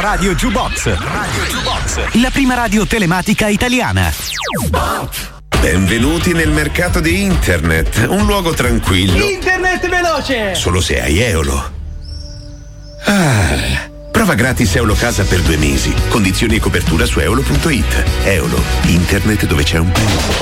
Radio Jukebox. La prima radio telematica italiana. Benvenuti nel mercato di internet, un luogo tranquillo. Internet veloce! Solo se hai Eolo. Prova gratis Eolo Casa per 2 mesi. Condizioni e copertura su eolo.it. Eolo, internet dove c'è un pelo.